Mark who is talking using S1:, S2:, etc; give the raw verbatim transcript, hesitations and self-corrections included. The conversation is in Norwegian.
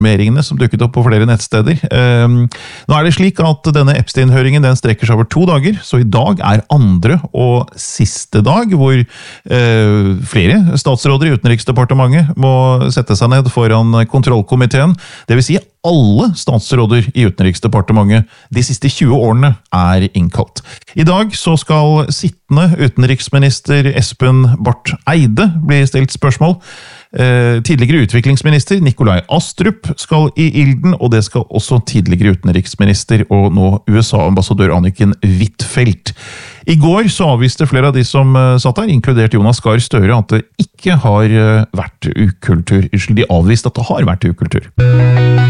S1: informeringene som dukket opp på flere nettsteder. Um, nå er det slik at denne Epstein-høringen den strekker seg over to dager, så i dag er andre og siste dag, hvor uh, flere statsråder i Utenriksdepartementet må sette seg ned foran kontrollkomiteen. Det vil si alle statsråder i Utenriksdepartementet de siste tjue årene er innkalt. I dag så skal sittende utenriksminister Espen Barth Eide bli stilt spørsmål. Tidligere utviklingsminister Nikolai Astrup skal i ilden, og det skal også tidligere utenriksminister og nå U S A-ambassadør Anniken Huitfeldt. I går så avviste flere av de som satt her, inkludert Jonas Gahr Støre, at det ikke har vært ukultur. De avviste at det har vært ukultur.